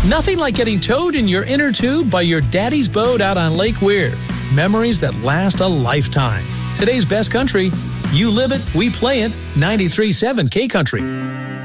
Nothing like getting towed in your inner tube by your daddy's boat out on Lake Weir. Memories that last a lifetime. Today's best country. You live it, we play it. 93.7 K Country.